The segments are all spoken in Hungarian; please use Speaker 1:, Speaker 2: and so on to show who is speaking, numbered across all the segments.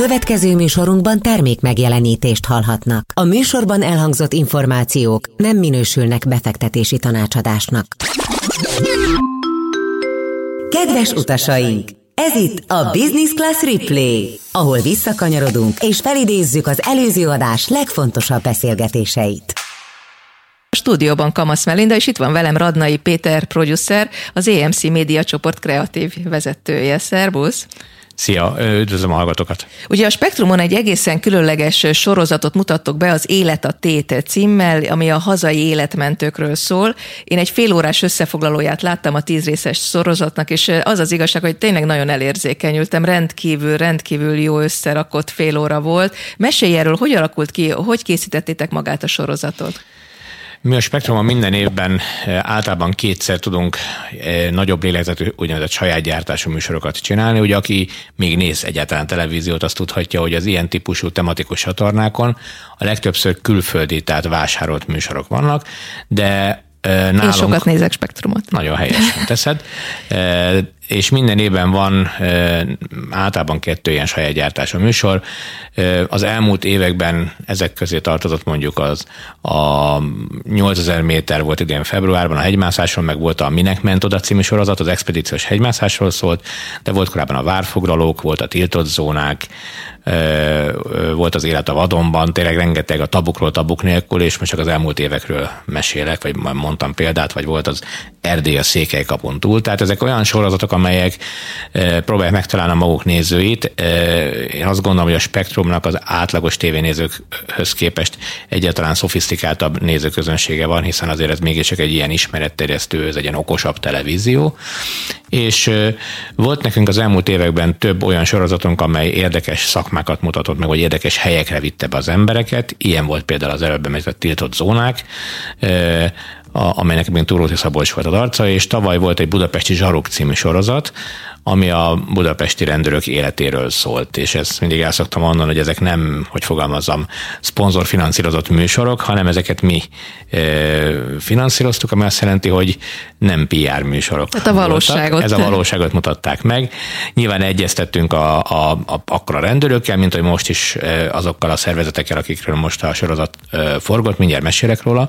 Speaker 1: Következő műsorunkban termék megjelenítést hallhatnak. A műsorban elhangzott információk nem minősülnek befektetési tanácsadásnak. Kedves utasaink! Ez itt a Business Class Replay, ahol visszakanyarodunk és felidézzük az előző adás legfontosabb beszélgetéseit.
Speaker 2: A stúdióban Kamasz Melinda, és itt van velem Radnai Péter producer, az EMC Média csoport kreatív vezetője. Szervusz!
Speaker 3: Szia, üdvözlöm a hallgatókat!
Speaker 2: Ugye a Spektrumon egy egészen különleges sorozatot mutattok be az Élet a Tét címmel, ami a hazai életmentőkről szól. Én egy félórás összefoglalóját láttam a 10 részes sorozatnak, és az az igazság, hogy tényleg nagyon elérzékenyültem, rendkívül jó összerakott fél óra volt. Mesélj erről, hogy alakult ki, hogy készítettétek magát a sorozatot?
Speaker 3: Mi a Spektrumon minden évben általában kétszer tudunk nagyobb lélegzetű úgynevezett saját gyártású műsorokat csinálni. Ugye aki még néz egyáltalán televíziót, azt tudhatja, hogy az ilyen típusú tematikus csatornákon a legtöbbször külföldi, tehát vásárolt műsorok vannak, de nálunk...
Speaker 2: Én sokat nézek Spektrumot.
Speaker 3: Nagyon helyesen teszed. És minden évben van általában 2 ilyen saját gyártású műsor. Az elmúlt években ezek közé tartozott mondjuk a 8000 méter volt idén februárban a hegymászásról, meg volt a Minek ment oda című sorozat, az expedíciós hegymászásról szólt, de volt korábban a várfoglalók, volt a tiltott zónák, volt az Élet a vadonban, tényleg rengeteg a tabukról tabuk nélkül, és most csak az elmúlt évekről mesélek, vagy mondtam példát, vagy volt az Erdély a Székelykapun túl. Tehát ezek olyan sorozatok, amelyek próbálják megtalálni a maguk nézőit. Én azt gondolom, hogy a Spektrumnak az átlagos tévénézőkhöz képest egyáltalán szofisztikáltabb nézőközönsége van, hiszen azért ez mégis csak egy ilyen ismeretterjesztő, ez egy ilyen okosabb televízió. És volt nekünk az elmúlt években több olyan sorozatunk, amely érdekes szakmákat mutatott meg, vagy érdekes helyekre vitte be az embereket. Ilyen volt például az előbb említett Tiltott zónák, amelynek még Túróti Szabolcs volt az arca, és tavaly volt egy Budapesti Zsaruk című sorozat, ami a budapesti rendőrök életéről szólt, és ezt mindig el szoktam mondani, hogy ezek nem, hogy fogalmazzam, szponzorfinanszírozott műsorok, hanem ezeket mi finanszíroztuk, ami azt jelenti, hogy nem PR műsorok.
Speaker 2: Tehát a valóságot.
Speaker 3: Ez a valóságot mutatták meg. Nyilván egyeztettünk akkor a rendőrökkel, mint hogy most is azokkal a szervezetekkel, akikről most a sorozat forgott, mindjárt mesélek róla,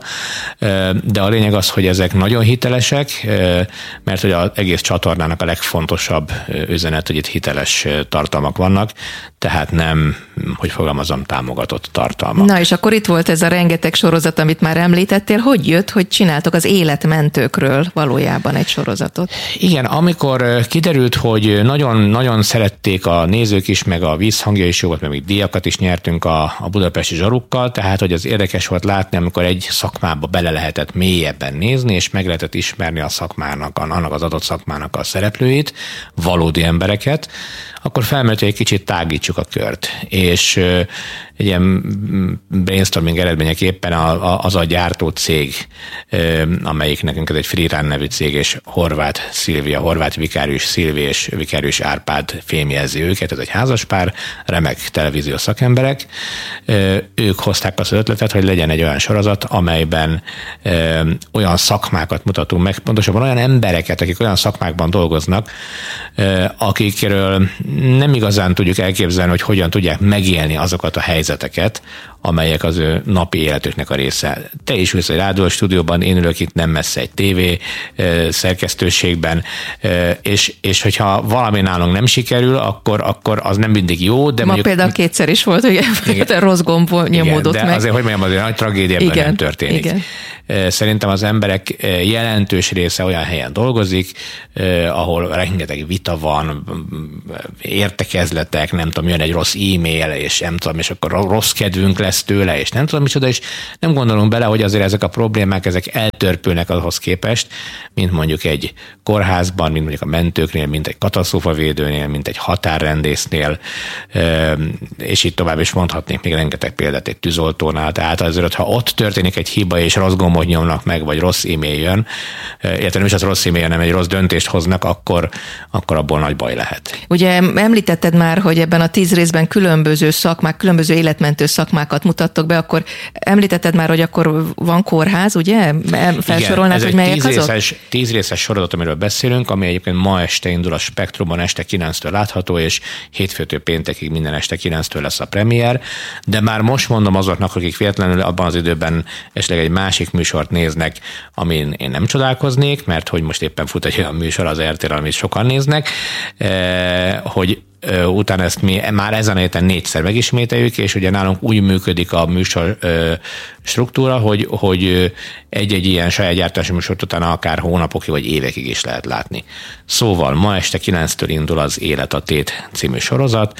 Speaker 3: de a lényeg az, hogy ezek nagyon hitelesek, mert hogy az egész csatornának a legfontosabb üzenet, hogy itt hiteles tartalmak vannak, tehát nem, hogy fogalmazom, támogatott tartalmak.
Speaker 2: Na és akkor itt volt ez a rengeteg sorozat, amit már említettél. Hogy jött, hogy csináltok az életmentőkről valójában egy sorozatot? Igen,
Speaker 3: amikor kiderült, hogy nagyon szerették a nézők is, meg a vízhangja is jó volt, meg még díjakat is nyertünk a budapesti Zsarukkal, tehát hogy az érdekes volt látni, amikor egy szakmába bele lehetett mélyebben nézni, és meg lehetett ismerni a szakmának, annak az adott szakmának a szereplőit, valódi embereket, akkor felmerült, hogy egy kicsit tágítsuk a kört. És egy ilyen brainstorming eredményeképpen az a gyártó cég, amelyik nekünk ez egy Freerun nevű cég, és Horváth Szilvia, Horváth Vikárius Szilvi és Vikárius Árpád fémjelzi őket, ez egy házaspár, remek televíziós szakemberek. Ők hozták azt az ötletet, hogy legyen egy olyan sorozat, amelyben olyan szakmákat mutatunk meg, pontosabban olyan embereket, akik olyan szakmákban dolgoznak, akikről nem igazán tudjuk elképzelni, hogy hogyan tudják megélni azokat a helyzeteket, amelyek az ő napi életüknek a része. Te is ülsz egy rádiós stúdióban, én ülök itt nem messze egy tévé szerkesztőségben, és hogyha valami nálunk nem sikerül, akkor az nem mindig jó, de
Speaker 2: ma például 2-szer is volt, hogy rossz gomb nyomódott meg.
Speaker 3: De azért, hogy mondjam, azért nagy tragédiában nem történik.
Speaker 2: Igen.
Speaker 3: Szerintem az emberek jelentős része olyan helyen dolgozik, ahol rengeteg vita van, értekezletek, nem tudom, jön egy rossz e-mail, és nem tudom, és akkor rossz kedvünk lesz tőle, és nem tudom micsoda, és nem gondolunk bele, hogy azért ezek a problémák, ezek eltörpülnek ahhoz képest, mint mondjuk egy kórházban, mint mondjuk a mentőknél, mint egy katasztrófavédőnél, mint egy határrendésznél, és itt tovább is mondhatnék még rengeteg példát egy tűzoltónál. Tehát azért, ha ott történik egy hiba, és rossz gombot nyomnak meg, vagy rossz e-mail jön, illetve nem is az rossz e-mail, hanem egy rossz döntést hoznak, akkor abból nagy baj lehet.
Speaker 2: Ugye említetted már, hogy ebben a 10 részben különböző szakmák, különböző életmentő szakmákat mutattok be, akkor említetted már, hogy akkor van kórház, ugye? Felsorolnád, hogy melyek azok?
Speaker 3: 10 részes sorozat, amiről beszélünk, ami egyébként ma este indul a Spektrumon, este 9-től látható, és hétfőtől péntekig minden este 9-től lesz a premier, de már most mondom azoknak, akik véletlenül abban az időben esetleg egy másik műsort néznek, amin én nem csodálkoznék, mert hogy most éppen fut egy olyan műsor az RTL-en, amit sokan néznek, hogy utána ezt mi már ezen a héten 4-szer megismételjük, és ugye nálunk úgy működik a műsor struktúra, hogy egy-egy ilyen saját gyártási műsort utána akár hónapokig vagy évekig is lehet látni. Szóval ma este 9-től indul az Élet a Tét című sorozat,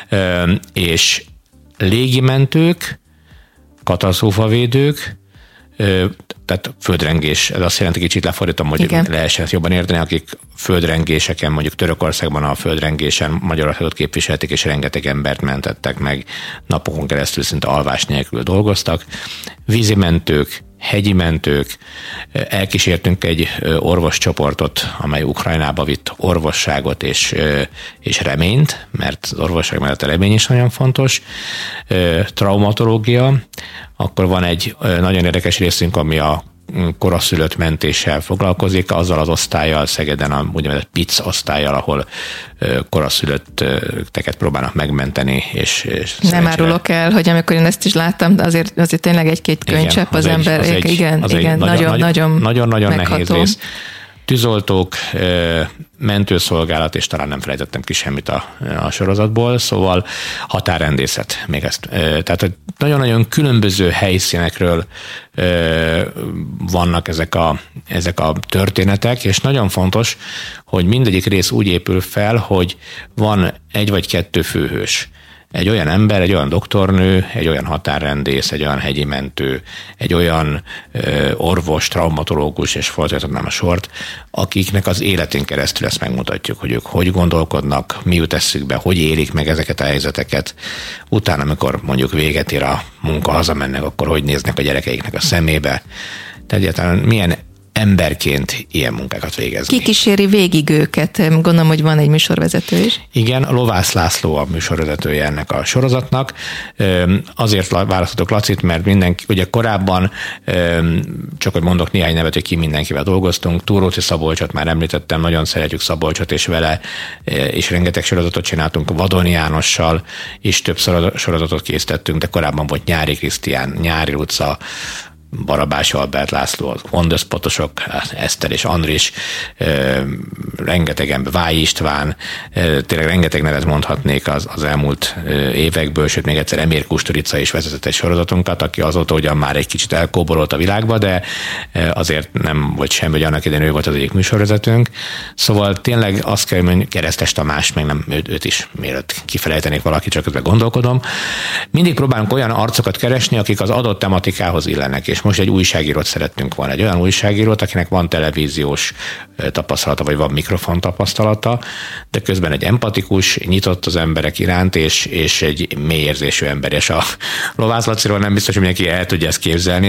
Speaker 3: és légimentők, katasztrófavédők, tehát földrengés, ez azt jelenti, kicsit lefordítom, hogy lehessen jobban érteni, akik földrengéseken, mondjuk Törökországban a földrengésen Magyarországot képviselték, és rengeteg embert mentettek meg, napokon keresztül szinte alvás nélkül dolgoztak. Vízimentők, hegyi mentők, elkísértünk egy orvoscsoportot, amely Ukrajnába vitt orvosságot és reményt, mert az orvosság mellett a remény is nagyon fontos, traumatológia, akkor van egy nagyon érdekes részünk, ami a koraszülött mentéssel foglalkozik, azzal az osztállyal, Szegeden a úgynevezett PIC osztállyal, ahol koraszülötteket próbálnak megmenteni. És
Speaker 2: nem árulok el, hogy amikor én ezt is láttam, de azért tényleg egy-két könycsepp az ember. Igen, nagyon
Speaker 3: nehéz rész. Tűzoltók, mentőszolgálat, és talán nem felejtettem ki semmit a sorozatból, szóval határrendészet még ezt. Tehát, hogy nagyon-nagyon különböző helyszínekről vannak ezek a történetek, és nagyon fontos, hogy mindegyik rész úgy épül fel, hogy van 1 vagy 2 főhős. Egy olyan ember, egy olyan doktornő, egy olyan határrendész, egy olyan hegyi mentő, egy olyan orvos, traumatológus, és folytatnám a sort, akiknek az életén keresztül ezt megmutatjuk, hogy ők hogy gondolkodnak, mi jut eszükbe, hogy élik meg ezeket a helyzeteket. Utána, amikor mondjuk véget ér a munka, hazamennek, akkor hogy néznek a gyerekeiknek a szemébe. Tehát egyáltalán milyen emberként ilyen munkákat végezni.
Speaker 2: Ki kíséri végig őket? Gondolom, hogy van egy műsorvezető is.
Speaker 3: Igen, Lovász László a műsorvezetője ennek a sorozatnak. Azért választottuk Lacit, mert mindenki, ugye korábban, csak hogy mondok néhány nevet, hogy ki mindenkivel dolgoztunk. Túróci Szabolcsot már említettem, nagyon szeretjük Szabolcsot, és vele és rengeteg sorozatot csináltunk. Vadon Jánossal is több sorozatot készítettünk, de korábban volt Nyári Krisztián, Nyári Luca, Barabás Albert László, on-the-spotosok, Eszter és Andris, rengeteg ember, Váj István, tényleg rengeteg nevet mondhatnék az elmúlt évekből, sőt még egyszer Emér Kusturica is vezetett egy sorozatunkat, aki azóta ugyan már egy kicsit elkóborolt a világba, de azért nem volt semmi, hogy annak idején ő volt az egyik műsorvezetőnk. Szóval tényleg azt kell, hogy Keresztes Tamás, meg nem őt is, mielőtt kifelejtenék valaki, csak közben gondolkodom. Mindig próbálunk olyan arcokat keresni, akik az adott tematikához illenek, és most egy újságírót szerettünk volna. Egy olyan újságírót, akinek van televíziós tapasztalata, vagy van mikrofon tapasztalata, de közben egy empatikus, nyitott az emberek iránt, és egy mélyérzésű ember. És a Lovász Laciról nem biztos, hogy mindenki el tudja ezt képzelni,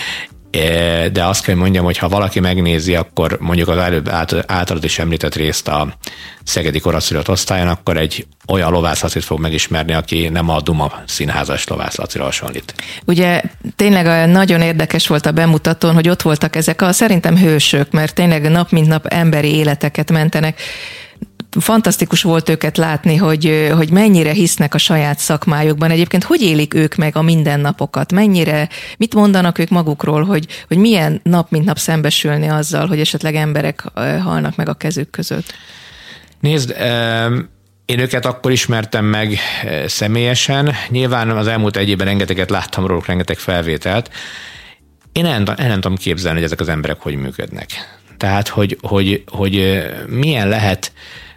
Speaker 3: de azt kell mondjam, hogy ha valaki megnézi, akkor mondjuk az előbb általad is említett részt a szegedi koraszülött osztályon, akkor egy olyan Lovász Lacit fog megismerni, aki nem a Duma színházas Lovász Lacira hasonlít.
Speaker 2: Ugye tényleg nagyon érdekes volt a bemutatón, hogy ott voltak ezek a szerintem hősök, mert tényleg nap mint nap emberi életeket mentenek. Fantasztikus volt őket látni, hogy mennyire hisznek a saját szakmájukban. Egyébként hogy élik ők meg a mindennapokat? Mit mondanak ők magukról, hogy milyen nap mint nap szembesülni azzal, hogy esetleg emberek halnak meg a kezük között?
Speaker 3: Nézd, én őket akkor ismertem meg személyesen. Nyilván az elmúlt egy évben rengeteget láttam róluk, rengeteg felvételt. Én el nem tudom képzelni, hogy ezek az emberek hogy működnek. Tehát, hogy milyen lehet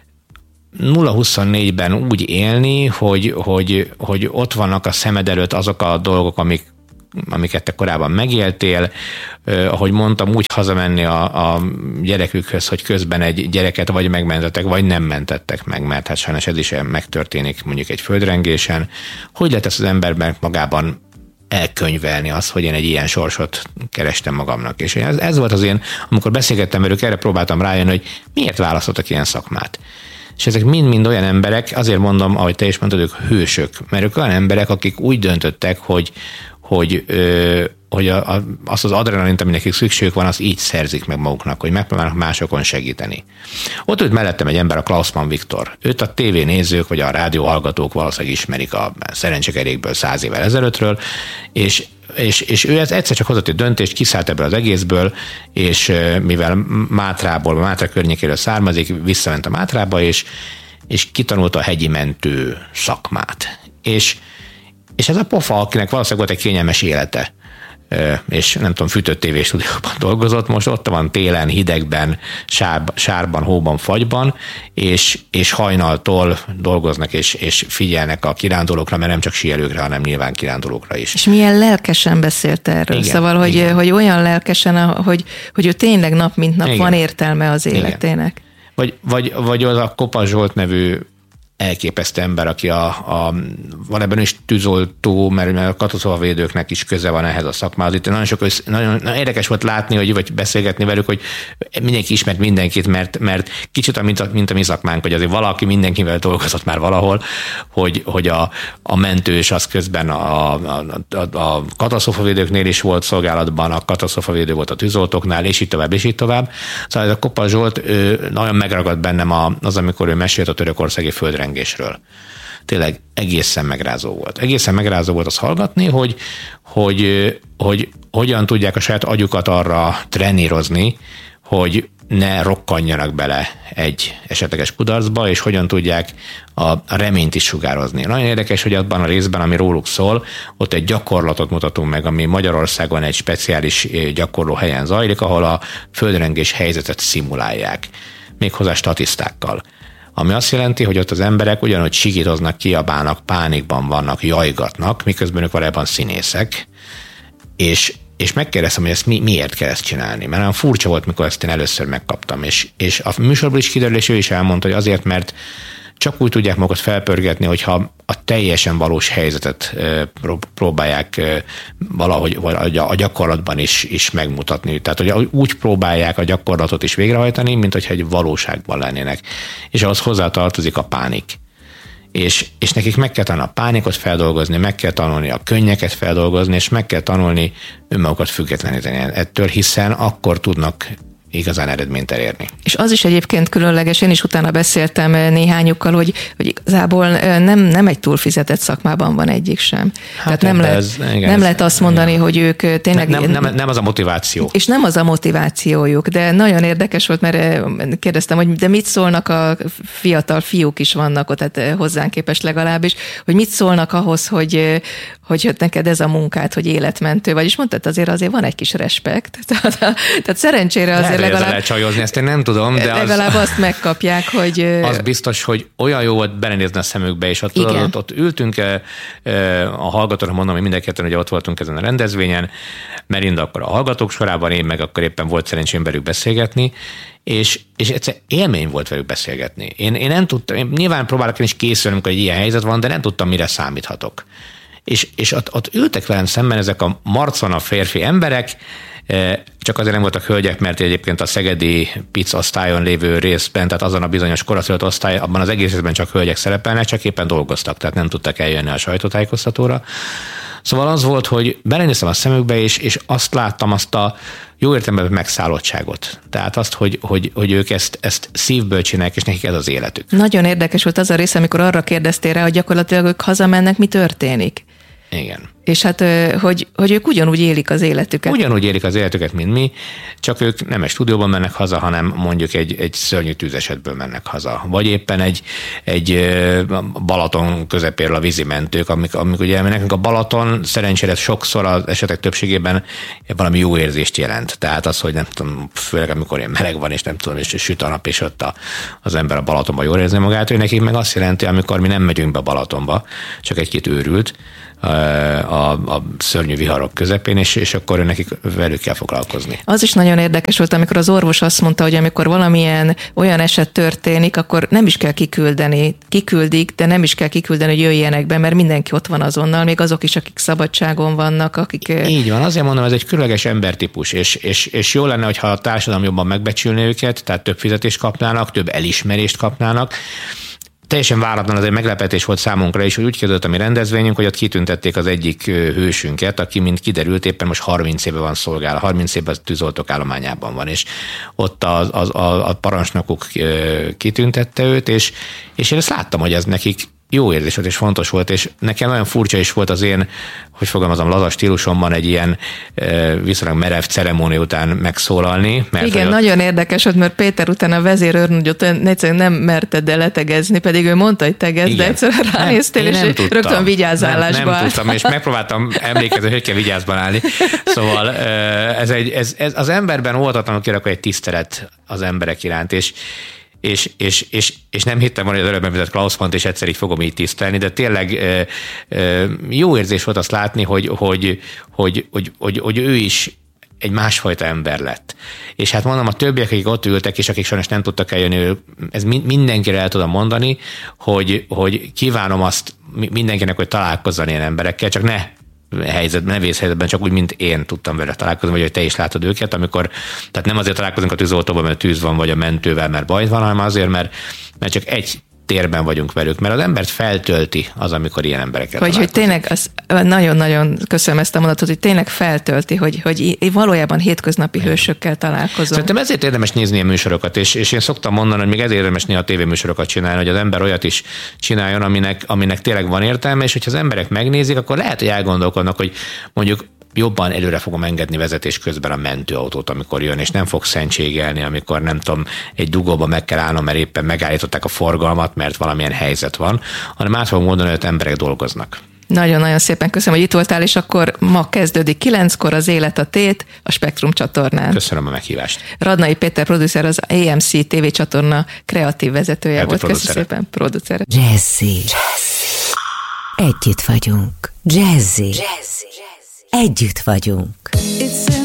Speaker 3: 0-24-ben úgy élni, hogy ott vannak a szemed előtt azok a dolgok, amiket te korábban megéltél, ahogy mondtam, úgy hazamenni a gyerekükhöz, hogy közben egy gyereket vagy megmentettek, vagy nem mentettek meg, mert hát sajnos ez is megtörténik mondjuk egy földrengésen. Hogy lehet ezt az emberben magában elkönyvelni azt, hogy én egy ilyen sorsot kerestem magamnak. És ez volt az én, amikor beszélgettem velük, erre próbáltam rájönni, hogy miért választottak ilyen szakmát. És ezek mind-mind olyan emberek, azért mondom, ahogy te is mondtad, ők hősök, mert ők olyan emberek, akik úgy döntöttek, hogy azt az adrenalint, ami nekik szükségük van, azt így szerzik meg maguknak, hogy megpróbálnak másokon segíteni. Ott ült mellettem egy ember, a Klausmann Viktor. Őt a tévénézők vagy a rádióhallgatók valószínűleg ismerik a Szerencsekerékből 100 évvel ezelőttről, és ő egyszer csak hozott egy döntést, kiszállt ebből az egészből, és mivel Mátra környékéről származik, visszament a Mátrába, és kitanulta a hegyi mentő szakmát. És ez a pofa, akinek valószínűleg volt egy kényelmes élete, és nem tudom, fűtött tévéstúdióban dolgozott, most ott van télen, hidegben, sárban, hóban, fagyban, és hajnaltól dolgoznak, és figyelnek a kirándulókra, mert nem csak síelőkre, hanem nyilván kirándulókra is.
Speaker 2: És milyen lelkesen beszélt erről,
Speaker 3: igen,
Speaker 2: szóval, hogy olyan lelkesen, hogy ő tényleg nap mint nap
Speaker 3: igen.
Speaker 2: Van értelme az életének.
Speaker 3: Vagy az a Kopasz Zsolt nevű elképesztő ember, aki van ebben is tűzoltó, mert a katasztrófavédőknek is köze van ehhez a szakmához. Itt nagyon érdekes volt látni, vagy beszélgetni velük, hogy mindenki ismert mindenkit, mert kicsit mint a mi szakmánk, hogy azért valaki mindenkivel dolgozott már valahol, hogy a mentős az közben a katasztrófavédőknél is volt szolgálatban, a katasztrófavédő volt a tűzoltóknál, és így tovább, és így tovább. Szóval ez a Kopasz Zsolt nagyon megragadt bennem az, amikor ő mesélt a törökországi földrengésről. Tényleg egészen megrázó volt. Egészen megrázó volt azt hallgatni, hogy hogyan tudják a saját agyukat arra trenírozni, hogy ne rokkanjanak bele egy esetleges kudarcba, és hogyan tudják a reményt is sugározni. Nagyon érdekes, hogy abban a részben, ami róluk szól, ott egy gyakorlatot mutatunk meg, ami Magyarországon egy speciális gyakorló helyen zajlik, ahol a földrengés helyzetet szimulálják, méghozzá statisztákkal. Ami azt jelenti, hogy ott az emberek ugyanúgy sikítoznak, kiabálnak, pánikban vannak, jajgatnak, miközben ők valójában színészek, és megkérdeztem, hogy ezt miért kell ezt csinálni. Mert olyan furcsa volt, mikor ezt én először megkaptam. És a műsorból is kiderül, és ő is elmondta, hogy azért, mert csak úgy tudják magukat felpörgetni, hogyha a teljesen valós helyzetet próbálják valahogy a gyakorlatban is megmutatni. Tehát, hogy úgy próbálják a gyakorlatot is végrehajtani, mint hogyha egy valóságban lennének. És ahhoz hozzátartozik a pánik. És nekik meg kell tanulni a pánikot feldolgozni, meg kell tanulni a könnyeket feldolgozni, és meg kell tanulni önmagukat függetleníteni ettől, hiszen akkor tudnak igazán eredményt elérni.
Speaker 2: És az is egyébként különleges, én is utána beszéltem néhányukkal, hogy igazából nem egy túlfizetett szakmában van egyik sem.
Speaker 3: Hát
Speaker 2: tehát nem lehet azt mondani, hogy ők tényleg...
Speaker 3: Nem az a motiváció.
Speaker 2: És nem az a motivációjuk, de nagyon érdekes volt, mert kérdeztem, hogy de mit szólnak a fiatal fiúk is vannak ott, tehát hozzánk képest legalábbis, hogy mit szólnak ahhoz, hogy neked ez a munkát, hogy életmentő, vagyis mondtad, azért van egy kis respekt. Tehát szerencsére azért legalább...
Speaker 3: Lehet csajozni, ezt én nem tudom, de
Speaker 2: legalább azt megkapják, hogy...
Speaker 3: Az biztos, hogy olyan jó volt belenézni a szemükbe, és ott ültünk, a hallgatóknak mondom, hogy mindenketten ugye ott voltunk ezen a rendezvényen, Merinda akkor a hallgatók sorában, én meg akkor éppen volt szerencsém velük beszélgetni, és egyszer élmény volt velük beszélgetni. Én nem tudtam, nyilván próbálok én is készülni, amikor egy ilyen helyzet van, de nem tudtam, mire számíthatok. És ott ültek velem szemben ezek a marcona férfi emberek, csak azért nem voltak hölgyek, mert egyébként a szegedi PIC osztályon lévő részben, tehát azon a bizonyos koraszülött osztály, abban az egész részben csak hölgyek szerepelnek, csak éppen dolgoztak, tehát nem tudtak eljönni a sajtótájékoztatóra. Szóval az volt, hogy belenéztem a szemükbe, és azt láttam, azt a jó értelemben megszállottságot. Tehát azt, hogy ők ezt szívből csinálják, és nekik ez az életük.
Speaker 2: Nagyon érdekes volt az a rész, amikor arra kérdeztél rá, hogy gyakorlatilag ők hazamennek, mi történik.
Speaker 3: Igen.
Speaker 2: És hát, hogy ők ugyanúgy élik az életüket.
Speaker 3: Ugyanúgy élik az életüket, mint mi, csak ők nem egy stúdióban mennek haza, hanem mondjuk egy szörnyű tűzesetből mennek haza. Vagy éppen egy Balaton közepéről a vízimentők, amik ugye nekünk a Balaton szerencsére sokszor az esetek többségében valami jó érzést jelent. Tehát az, hogy nem tudom, főleg amikor ilyen meleg van, és nem tudom, és süt a nap, és ott az ember a Balatonban jól érzi magát, ő nekik meg azt jelenti, amikor mi nem megyünk be Balatonba, csak egy-két őrült, a szörnyű viharok közepén, és akkor nekik velük kell foglalkozni.
Speaker 2: Az is nagyon érdekes volt, amikor az orvos azt mondta, hogy amikor valamilyen olyan eset történik, akkor nem is kell kiküldeni. Kiküldik, de nem is kell kiküldeni, hogy jöjjenek be, mert mindenki ott van azonnal, még azok is, akik szabadságon vannak, akik...
Speaker 3: Így van, azért mondom, ez egy különleges embertípus, és jó lenne, hogyha a társadalom jobban megbecsülné őket, tehát több fizetést kapnának, több elismerést kapnának. Teljesen váratlan, az egy meglepetés volt számunkra is, hogy úgy kezdődött a mi rendezvényünk, hogy ott kitüntették az egyik hősünket, aki, mint kiderült, éppen most 30 éve van szolgál, 30 éve a tűzoltók állományában van, és ott a parancsnokuk kitüntette őt, és én ezt láttam, hogy ez nekik jó érzés volt és fontos volt, és nekem nagyon furcsa is volt az én, hogy fogalmazom, lazas stílusomban egy ilyen viszonylag merev ceremónia után megszólalni. Mert
Speaker 2: igen, nagyon érdekes volt, mert Péter után a vezérőrnagyot egyszerűen nem merted el letegezni, pedig ő mondta, hogy tegezd, de egyszerűen ránéztél, és rögtön vigyázállásba állt.
Speaker 3: Nem tudtam, és megpróbáltam emlékezni, hogy kell vigyázban állni. Szóval ez az emberben óvatatlanul kirakott egy tisztelet az emberek iránt, és nem hittem volna, hogy az előbb említett Klaus Pont, és egyszer így fogom így tisztelni, de tényleg jó érzés volt azt látni, hogy ő is egy másfajta ember lett. És hát mondom, a többiek, akik ott ültek, és akik sajnos nem tudtak eljönni, ez mindenkire el tudom mondani, hogy kívánom azt mindenkinek, hogy találkozzon ilyen emberekkel, csak ne vészhelyzetben, csak úgy, mint én tudtam vele találkozni, vagy hogy te is látod őket, tehát nem azért találkozunk a tűzoltóban, mert tűz van, vagy a mentővel, mert baj van, hanem azért, mert csak egy térben vagyunk velük, mert az embert feltölti az, amikor ilyen emberekkel
Speaker 2: hogy tényleg, nagyon-nagyon köszönöm ezt a mondatot, hogy tényleg feltölti, hogy valójában hétköznapi hősökkel találkozom.
Speaker 3: Szerintem ezért érdemes nézni ilyen műsorokat, és én szoktam mondani, hogy még ezért érdemes néha tévéműsorokat csinálni, hogy az ember olyat is csináljon, aminek tényleg van értelme, és hogyha az emberek megnézik, akkor lehet, hogy elgondolkodnak, hogy mondjuk jobban előre fogom engedni vezetés közben a mentőautót, amikor jön, és nem fog szentségelni, amikor nem tudom, egy dugóba meg kell állnom, mert éppen megállították a forgalmat, mert valamilyen helyzet van, hanem át fogom mondani, hogy emberek dolgoznak.
Speaker 2: Nagyon-nagyon szépen köszönöm, hogy itt voltál, és akkor ma kezdődik 9-kor az Élet a Tét a Spektrum csatornán.
Speaker 3: Köszönöm a meghívást.
Speaker 2: Radnai Péter producer, az AMC TV csatorna kreatív vezetője volt. Köszönöm szépen, producer.
Speaker 1: Jazzy. Együtt vagyunk. Jazzy. Együtt vagyunk.